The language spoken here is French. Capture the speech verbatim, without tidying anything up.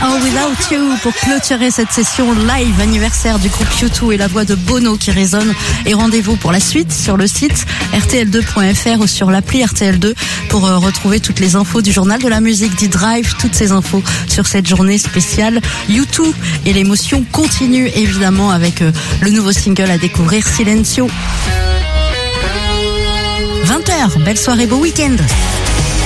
or Without You pour clôturer cette session live anniversaire du groupe U deux et la voix de Bono qui résonne. Et rendez-vous pour la suite sur le site R T L deux point F R ou sur l'appli R T L deux pour euh, retrouver toutes les infos du journal de la musique, d'e-Drive, toutes ces infos sur cette journée spéciale U deux. Et l'émotion continue évidemment avec euh, le nouveau single à découvrir, Silencio. vingt heures, belle soirée, beau week-end.